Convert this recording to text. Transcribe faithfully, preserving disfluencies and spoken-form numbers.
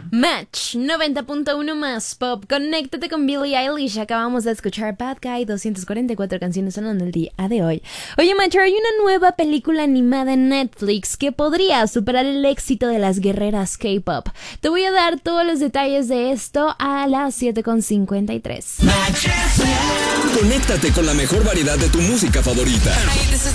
Match noventa punto uno más pop. Conéctate con Billie Eilish. Acabamos de escuchar Bad Guy, doscientas cuarenta y cuatro canciones sonando el día de hoy. Oye, Match, hay una nueva película animada en Netflix que podría superar el éxito de las guerreras K-pop. Te voy a dar todos los detalles de esto a las siete con cincuenta y tres. Conéctate con la mejor variedad de tu música favorita. Hey, this is